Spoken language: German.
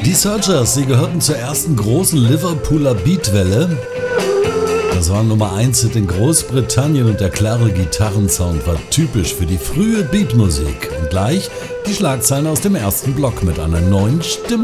Die Searchers, sie gehörten zur ersten großen Liverpooler Beatwelle. Das war Nummer 1 Hit in Großbritannien und der klare Gitarrensound war typisch für die frühe Beatmusik. Und gleich die Schlagzeilen aus dem ersten Block mit einer neuen Stimmung.